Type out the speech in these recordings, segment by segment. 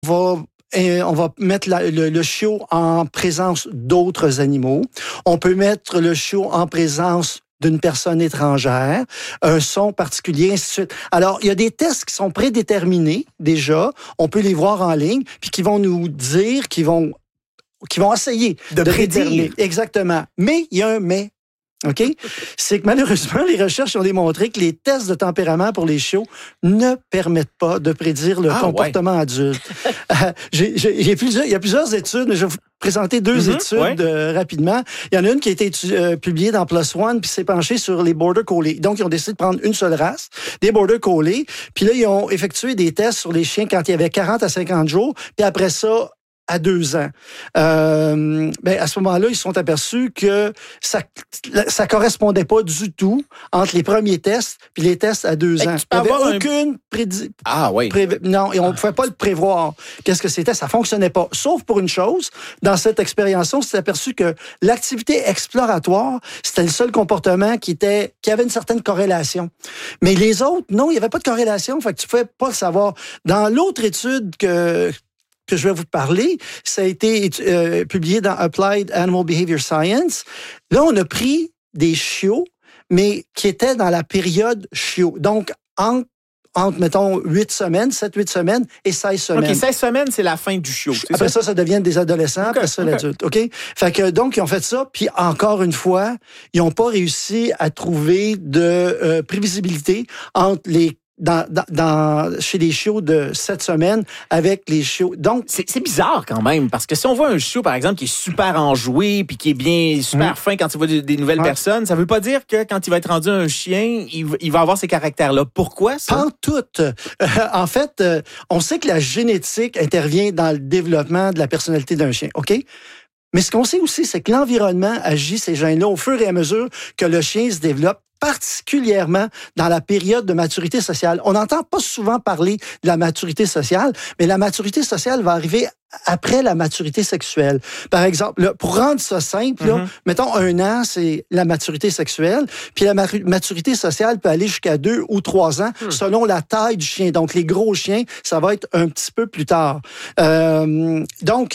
on va mettre le chiot en présence d'autres animaux. On peut mettre le chiot en présence d'une personne étrangère, un son particulier, ainsi de suite. Alors, il y a des tests qui sont prédéterminés déjà. On peut les voir en ligne, puis qui vont nous dire, qui vont essayer de prédire. Exactement. Mais il y a un mais. OK? C'est que malheureusement, les recherches ont démontré que les tests de tempérament pour les chiots ne permettent pas de prédire le comportement adulte. Il y a plusieurs études, mais je vais vous présenter deux études rapidement. Il y en a une qui a été publiée dans PLOS ONE, puis s'est penchée sur les Border Collie. Donc, ils ont décidé de prendre une seule race, des Border Collie, puis là, ils ont effectué des tests sur les chiens quand il y avait 40 à 50 jours, puis après ça, à 2 ans. À ce moment-là, ils se sont aperçus que ça correspondait pas du tout entre les premiers tests puis les tests à 2 ans. Il n'y avait aucune non, et on ne pouvait pas le prévoir. Qu'est-ce que c'était? Ça fonctionnait pas. Sauf pour une chose, dans cette expérience, on s'est aperçu que l'activité exploratoire, c'était le seul comportement qui avait une certaine corrélation. Mais les autres, non, il n'y avait pas de corrélation. Fait que tu ne pouvais pas le savoir. Dans l'autre étude que je vais vous parler, ça a été publié dans Applied Animal Behavior Science. Là, on a pris des chiots, mais qui étaient dans la période chiot. Donc, entre, mettons, 7-8 semaines et 16 semaines. OK, 16 semaines, c'est la fin du chiot. Après ça devient des adolescents, après ça, l'adulte. OK? Fait que, donc, ils ont fait ça, puis encore une fois, ils n'ont pas réussi à trouver de prévisibilité entre les chez les chiots de 7 semaines avec les chiots. Donc, c'est bizarre quand même, parce que si on voit un chiot, par exemple, qui est super enjoué puis qui est bien super fin quand il voit des nouvelles personnes, ça veut pas dire que quand il va être rendu un chien, il va avoir ces caractères-là. Pourquoi ça? Pas tout. En fait, on sait que la génétique intervient dans le développement de la personnalité d'un chien, OK? Mais ce qu'on sait aussi, c'est que l'environnement agit ces gènes-là au fur et à mesure que le chien se développe, particulièrement dans la période de maturité sociale. On n'entend pas souvent parler de la maturité sociale, mais la maturité sociale va arriver après la maturité sexuelle. Par exemple, là, pour rendre ça simple, là, mettons 1 an, c'est la maturité sexuelle, puis la maturité sociale peut aller jusqu'à 2 ou 3 ans, selon la taille du chien. Donc, les gros chiens, ça va être un petit peu plus tard. Donc,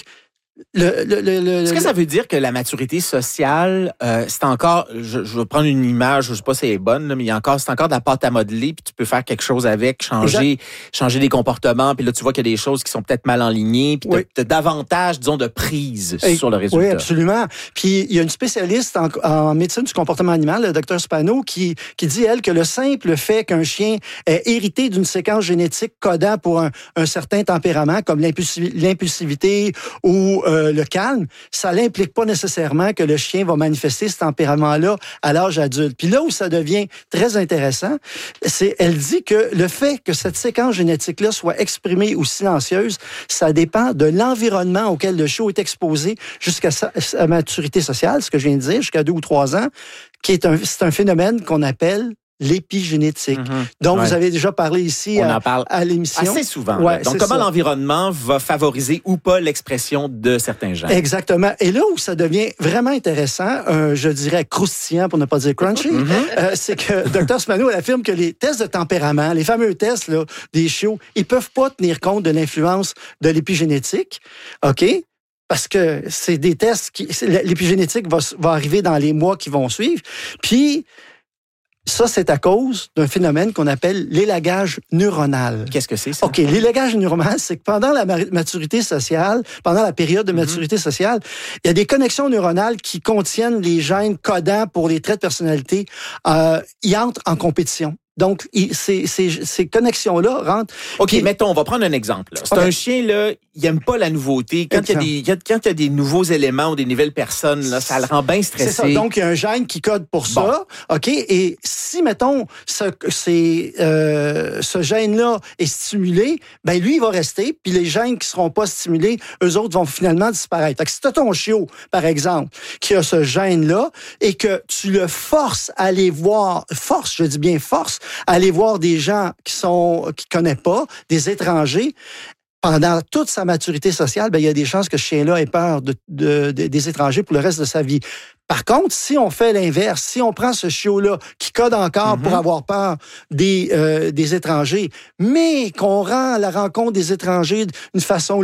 est-ce que ça veut dire que la maturité sociale, c'est encore, je vais prendre une image, je sais pas si elle est bonne, là, mais c'est encore de la pâte à modeler, puis tu peux faire quelque chose avec, changer des comportements, puis là tu vois qu'il y a des choses qui sont peut-être mal enlignées, puis tu as davantage, disons, de prise sur le résultat. Oui, absolument. Puis il y a une spécialiste en médecine du comportement animal, le Dr Spano, qui dit, elle, que le simple fait qu'un chien est hérité d'une séquence génétique codant pour un certain tempérament, comme l'impulsivité ou le calme, ça n'implique pas nécessairement que le chien va manifester ce tempérament-là à l'âge adulte. Puis là où ça devient très intéressant, elle dit que le fait que cette séquence génétique-là soit exprimée ou silencieuse, ça dépend de l'environnement auquel le chiot est exposé jusqu'à sa maturité sociale, ce que je viens de dire, jusqu'à 2 ou 3 ans, c'est un phénomène qu'on appelle l'épigénétique. Donc, vous avez déjà parlé ici à l'émission. Assez souvent. Ouais, donc, comment l'environnement va favoriser ou pas l'expression de certains gènes. Exactement. Et là où ça devient vraiment intéressant, je dirais croustillant pour ne pas dire crunchy, c'est que Dr Spano affirme que les tests de tempérament, les fameux tests là, des chiots, ils peuvent pas tenir compte de l'influence de l'épigénétique. OK? Parce que c'est des tests l'épigénétique va arriver dans les mois qui vont suivre. Puis, ça, c'est à cause d'un phénomène qu'on appelle l'élagage neuronal. Qu'est-ce que c'est, ça? OK, l'élagage neuronal, c'est que pendant la maturité sociale, pendant la période de maturité sociale, il y a des connexions neuronales qui contiennent les gènes codants pour les traits de personnalité. Ils entrent en compétition. Donc, ces connexions-là rentrent... OK, mettons, on va prendre un exemple. Là. C'est un chien, là, il n'aime pas la nouveauté. Quand il y a des nouveaux éléments ou des nouvelles personnes, là, ça le rend bien stressé. C'est ça. Donc, il y a un gène qui code pour ça. OK? Et si, mettons, ce gène-là est stimulé, ben lui, il va rester. Puis les gènes qui ne seront pas stimulés, eux autres vont finalement disparaître. Fait que si tu as ton chiot, par exemple, qui a ce gène-là et que tu le forces à aller voir... je dis bien force, à aller voir des gens qui connaissent pas, des étrangers, pendant toute sa maturité sociale, il y a des chances que ce chien-là ait peur des étrangers pour le reste de sa vie. Par contre, si on fait l'inverse, si on prend ce chiot-là qui code encore pour avoir peur des étrangers, mais qu'on rend la rencontre des étrangers d'une façon